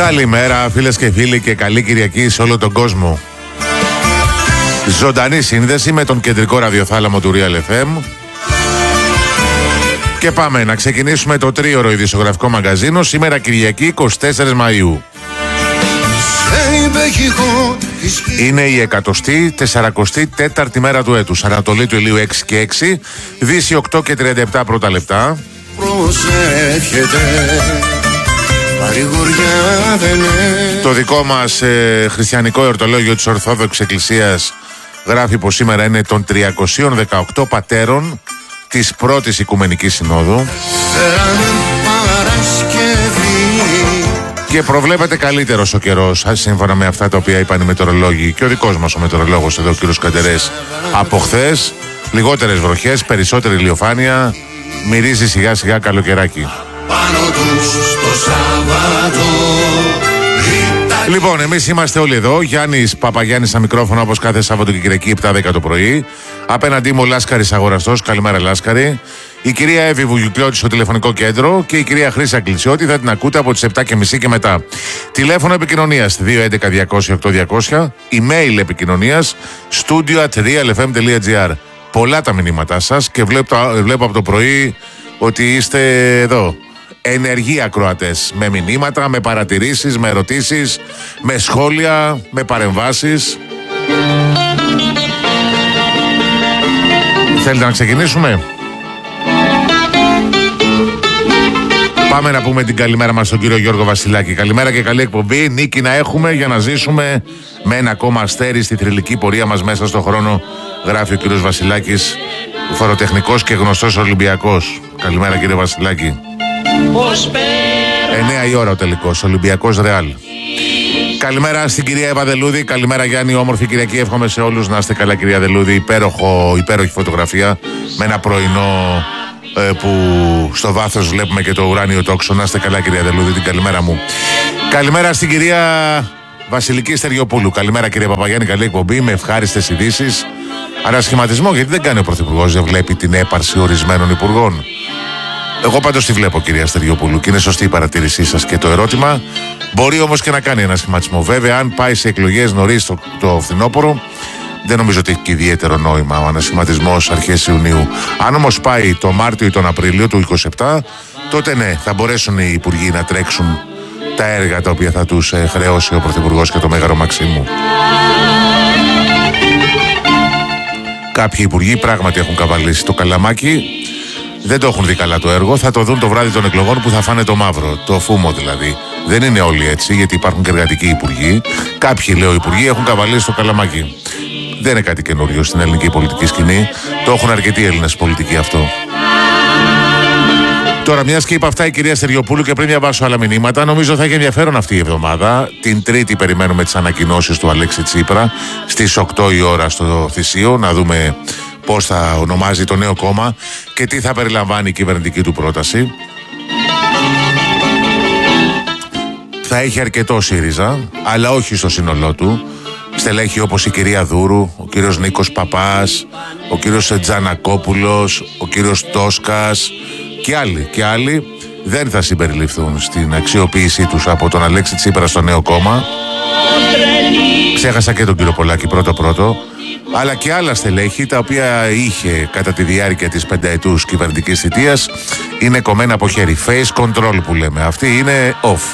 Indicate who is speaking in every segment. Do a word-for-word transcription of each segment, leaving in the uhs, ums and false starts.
Speaker 1: Καλημέρα φίλες και φίλοι και καλή Κυριακή σε όλο τον κόσμο. Ζωντανή σύνδεση με τον κεντρικό ραδιοθάλαμο του Real εφ εμ. Και πάμε να ξεκινήσουμε το τρίωρο ειδησιογραφικό μαγκαζίνο σήμερα Κυριακή εικοστή τέταρτη Μαΐου. Είναι η εκατοστή τεσσαρακοστή τέταρτη μέρα του έτους. Ανατολή του ηλίου έξι και έξι, Δύση οκτώ και τριάντα επτά πρώτα λεπτά. Το δικό μας ε, χριστιανικό εορτολόγιο της Ορθόδοξης Εκκλησίας γράφει πως σήμερα είναι των τριακοσίων δεκαοκτώ πατέρων της πρώτης Οικουμενικής Συνόδου και προβλέπεται καλύτερος ο καιρός σύμφωνα με αυτά τα οποία είπαν οι μετεωρολόγοι και ο δικός μας ο μετεωρολόγος εδώ ο κύριος Καντερές από χθες. Λιγότερες βροχές, περισσότερη ηλιοφάνεια, μυρίζει σιγά σιγά καλοκαιράκι. Λοιπόν, εμείς είμαστε όλοι εδώ. Γιάννης Παπαγιάννης στα μικρόφωνα όπως κάθε Σάββατο και Κυριακή επτά δέκα το πρωί. Απέναντί μου ο Λάσκαρης Αγοραστός. Καλημέρα Λάσκαρη. Η κυρία Εύη Βουγιουκλιώτη στο τηλεφωνικό κέντρο και η κυρία Χρύσα Κλητσιώτη θα την ακούτε από τις επτά και μισή και μετά. Τηλέφωνο επικοινωνίας δύο έντεκα διακόσια οκτώ διακόσια. Email επικοινωνίας studio at realfm.gr. Πολλά τα μηνύματά σας και βλέπω, βλέπω από το πρωί ότι είστε εδώ. Ενεργοί ακροατές, με μηνύματα, με παρατηρήσεις, με ερωτήσεις, με σχόλια, με παρεμβάσεις. Θέλετε να ξεκινήσουμε? Πάμε να πούμε την καλημέρα μας στον κύριο Γιώργο Βασιλάκη. Καλημέρα και καλή εκπομπή. Νίκη να έχουμε για να ζήσουμε με ένα ακόμα αστέρι στη θρυλική πορεία μας μέσα στον χρόνο, γράφει ο κύριος Βασιλάκης, φοροτεχνικός και γνωστός Ολυμπιακός. Καλημέρα κύριε Βασιλάκη. εννιά η ώρα ο τελικός, Ολυμπιακός Ρεάλ. Καλημέρα στην κυρία Εύα Δελούδη. Καλημέρα Γιάννη, όμορφη Κυριακή. Εύχομαι σε όλους να είστε καλά κυρία Δελούδη. Υπέροχο, υπέροχη φωτογραφία με ένα πρωινό ε, που στο βάθος βλέπουμε και το ουράνιο τόξο. Να είστε καλά κυρία Δελούδη, την καλημέρα μου. Καλημέρα στην κυρία Βασιλική Στεριοπούλου. Καλημέρα κυρία Παπαγιάννη, καλή εκπομπή με ευχάριστες ειδήσεις. Ανασχηματισμό, γιατί δεν κάνει ο Πρωθυπουργός, δεν βλέπει την έπαρση ορισμένων υπουργών? Εγώ πάντως τη βλέπω κυρία Στεριοπούλου και είναι σωστή η παρατήρησή σας και το ερώτημα. Μπορεί όμως και να κάνει ένα σχηματισμό. Βέβαια, αν πάει σε εκλογές νωρίς το, το φθινόπωρο, δεν νομίζω ότι έχει και ιδιαίτερο νόημα ο ανασχηματισμός αρχές Ιουνίου. Αν όμως πάει το Μάρτιο ή τον Απρίλιο του είκοσι επτά, τότε ναι, θα μπορέσουν οι υπουργοί να τρέξουν τα έργα τα οποία θα τους ε, χρεώσει ο Πρωθυπουργός και το Μέγαρο Μαξίμου. Κάποιοι υπουργοί πράγματι έχουν καβαλήσει το καλαμάκι. Δεν το έχουν δει καλά το έργο, θα το δουν το βράδυ των εκλογών που θα φάνε το μαύρο, το φούμο δηλαδή. Δεν είναι όλοι έτσι, γιατί υπάρχουν και εργατικοί υπουργοί. Κάποιοι, λέω, υπουργοί έχουν καβαλήσει το καλαμάκι. Δεν είναι κάτι καινούριο στην ελληνική πολιτική σκηνή. Το έχουν αρκετοί Έλληνες πολιτικοί αυτό. Τώρα, μιας και είπα αυτά η κυρία Στεριοπούλου και πριν διαβάσω άλλα μηνύματα, νομίζω θα έχει ενδιαφέρον αυτή η εβδομάδα. Την Τρίτη περιμένουμε τις ανακοινώσεις του Αλέξη Τσίπρα στις οκτώ η ώρα στο Θησίο, να δούμε πώς θα ονομάζει το νέο κόμμα και τι θα περιλαμβάνει η κυβερνητική του πρόταση. Θα έχει αρκετό ΣΥΡΙΖΑ, αλλά όχι στο σύνολό του. Στελέχη όπως η κυρία Δούρου, ο κύριος Νίκος Παπάς, ο κύριος Τζανακόπουλος, ο κύριος Τόσκας και άλλοι και άλλοι δεν θα συμπεριληφθούν στην αξιοποίησή τους από τον Αλέξη Τσίπρα στο νέο κόμμα. Ξέχασα και τον κύριο Πολάκη πρώτο πρώτο, αλλά και άλλα στελέχη τα οποία είχε κατά τη διάρκεια της πενταετούς κυβερνητικής θητείας είναι κομμένα από χέρι. Face control που λέμε. Αυτή είναι off.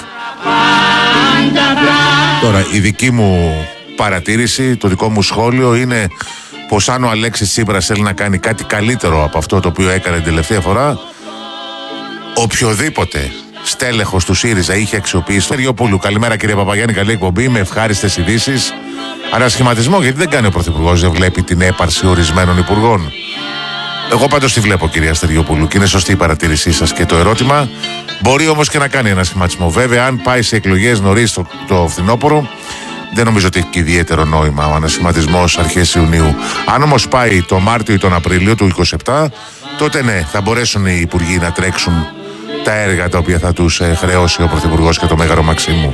Speaker 1: Τώρα η δική μου παρατήρηση, το δικό μου σχόλιο είναι πως αν ο Αλέξης Τσίπρας θέλει να κάνει κάτι καλύτερο από αυτό το οποίο έκανε την τελευταία φορά, οποιοδήποτε στέλεχος του ΣΥΡΙΖΑ είχε αξιοποιήσει. Στεριοπούλου, καλημέρα κύριε Παπαγιάννη, καλή εκπομπή με ευχάριστες ειδήσεις. Ανασχηματισμό, γιατί δεν κάνει ο Πρωθυπουργός, δεν βλέπει την έπαρση ορισμένων υπουργών? Εγώ πάντως τη βλέπω κυρία Στεριοπούλου και είναι σωστή η παρατήρησή σας και το ερώτημα. Μπορεί όμως και να κάνει ένα σχηματισμό. Βέβαια, αν πάει σε εκλογές νωρίς το, το φθινόπωρο, δεν νομίζω ότι έχει και ιδιαίτερο νόημα ο ανασχηματισμός αρχές Ιουνίου. Αν όμως πάει το Μάρτιο ή τον Απρίλιο του είκοσι επτά, τότε ναι, θα μπορέσουν οι υπουργοί να τρέξουν τα έργα τα οποία θα τους ε, χρεώσει ο Πρωθυπουργός και το Μέγαρο Μαξίμου.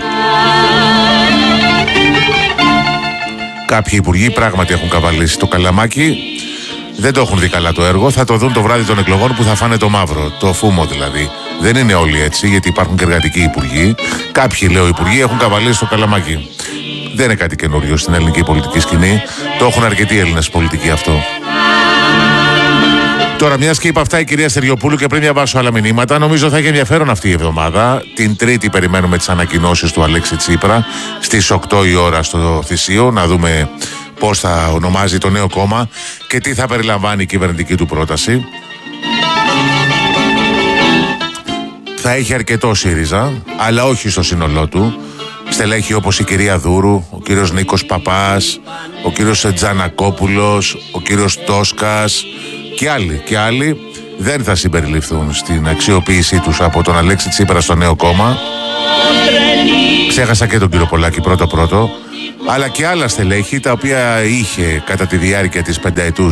Speaker 1: Κάποιοι υπουργοί πράγματι έχουν καβαλήσει το καλαμάκι. Δεν το έχουν δει καλά το έργο. Θα το δουν το βράδυ των εκλογών που θα φάνε το μαύρο, το φούμο δηλαδή. Δεν είναι όλοι έτσι, γιατί υπάρχουν και εργατικοί υπουργοί. Κάποιοι, λέω, υπουργοί έχουν καβαλήσει στο καλαμάκι. Δεν είναι κάτι καινούριο στην ελληνική πολιτική σκηνή. Το έχουν αρκετοί Έλληνες πολιτικοί αυτό. Τώρα, μιας και είπα αυτά η κυρία Στεριοπούλου και πριν διαβάσω άλλα μηνύματα, νομίζω θα έχει ενδιαφέρον αυτή η εβδομάδα. Την Τρίτη περιμένουμε τις ανακοινώσεις του Αλέξη Τσίπρα στις οκτώ η ώρα στο Θησίο, να δούμε πώς θα ονομάζει το νέο κόμμα και τι θα περιλαμβάνει η κυβερνητική του πρόταση. Θα έχει αρκετό ΣΥΡΙΖΑ, αλλά όχι στο σύνολό του. Στελέχη όπως η κυρία Δούρου, ο κύριος Νίκος Παπάς, ο κύριος Τζανακόπουλος, ο κύριος Τόσκας και άλλοι και άλλοι δεν θα συμπεριληφθούν στην αξιοποίησή τους από τον Αλέξη Τσίπρα στο νέο κόμμα. Ξέχασα και τον κύριο Πολάκη πρώτο πρώτο, αλλά και άλλα στελέχη τα οποία είχε κατά τη διάρκεια της πενταετούς